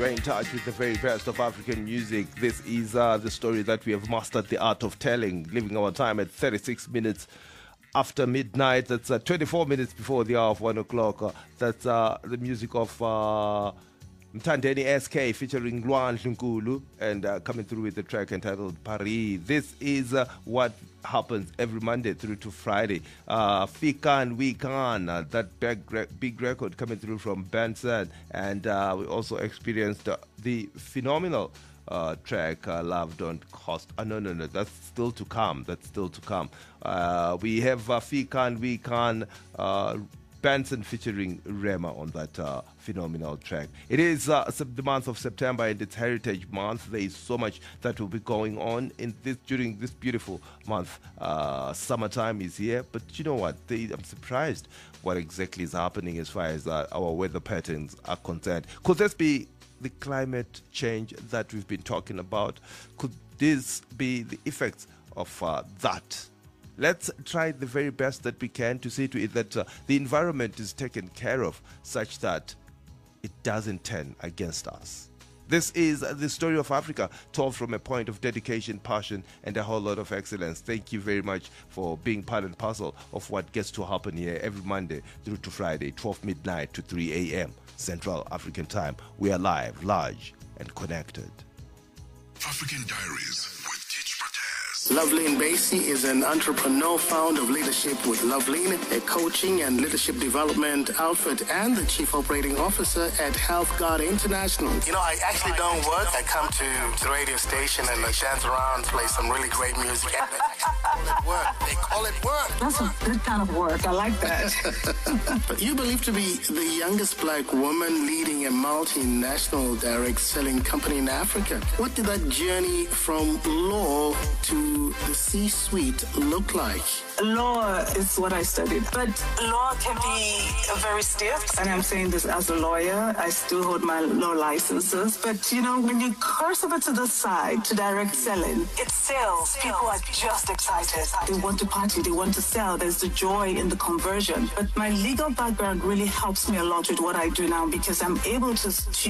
You're in touch with the very best of African music. This is the story that we have mastered the art of telling, leaving our time at 36 minutes after midnight. That's 24 minutes before the hour of 1 o'clock. That's the music of Mthandeni SK featuring Luan Nkulu and coming through with the track entitled Paris. This is what happens every Monday through to Friday. Fikan Weekan, that big record coming through from Benson. And we also experienced the phenomenal track Love Don't Cost. No, that's still to come. We have Fikan Weekan, Benson featuring Rema on that phenomenal track. It is the month of September and it's Heritage Month. There is so much that will be going on during this beautiful month. Summertime is here, but you know what? I'm surprised what exactly is happening as far as our weather patterns are concerned. Could this be the climate change that we've been talking about? Could this be the effects of that? Let's try the very best that we can to see to it that the environment is taken care of such that it doesn't turn against us. This is the story of Africa, told from a point of dedication, passion, and a whole lot of excellence. Thank you very much for being part and parcel of what gets to happen here every Monday through to Friday, 12 midnight to 3 a.m. Central African Time. We are live, large, and connected. African Diaries with Teach Mataz. Loveline Basie is an entrepreneur, founder of Leadership with Loveline, a coaching and leadership development outfit, and the chief operating officer at Health Guard International. You know, I actually don't work. I come to the radio station and I dance around, play some really great music. They call it work. That's a good kind of work. I like that. But you believe to be the youngest black woman leading a multinational direct selling company in Africa. What did that journey from law to the C-suite look like? Law is what I studied, but law can be very stiff. And I'm saying this as a lawyer. I still hold my law licenses. But, you know, when you cross over to the side to direct selling, it's sales. People are just excited. They want to party. They want to sell. There's the joy in the conversion. But my legal background really helps me a lot with what I do now because I'm able to